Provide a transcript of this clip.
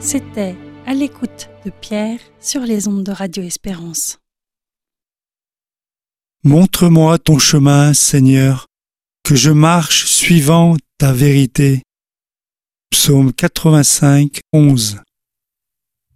C'était À l'écoute de Pierre sur les ondes de Radio Espérance. Montre-moi ton chemin, Seigneur, que je marche suivant ta vérité. Psaume 85, 11.